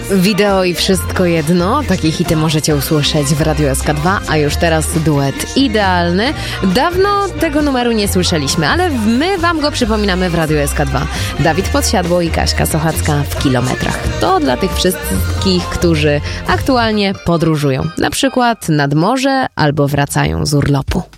Wideo i wszystko jedno. Takie hity możecie usłyszeć w Radiu SK2, a już teraz duet idealny. Dawno tego numeru nie słyszeliśmy, ale my wam go przypominamy w Radiu SK2. Dawid Podsiadło i Kaśka Sochacka w kilometrach. To dla tych wszystkich, którzy aktualnie podróżują. Na przykład nad morze albo wracają z urlopu.